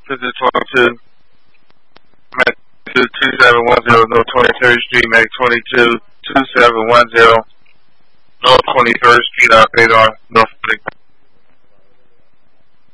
This is 22. Mac 2710 North 23rd Street, Mac 22 2710 North 23rd Street, Arcade on North 23rd.